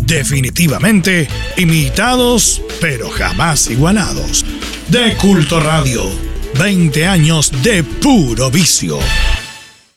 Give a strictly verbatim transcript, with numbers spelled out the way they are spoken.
definitivamente imitados, pero jamás igualados. De Culto Radio, veinte años de puro vicio.